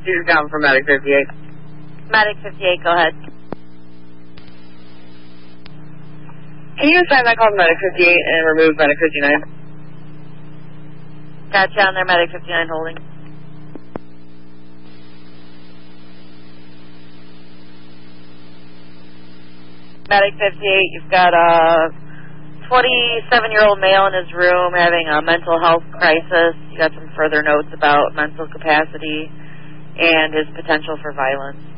Cedar Town for Medic 58. Medic 58, go ahead. Can you assign that call to Medic 58 and remove Medic 59? Gotcha, on there, Medic 59 holding. Medic 58, you've got a 27-year-old male in his room having a mental health crisis. You got some further notes about mental capacity and his potential for violence.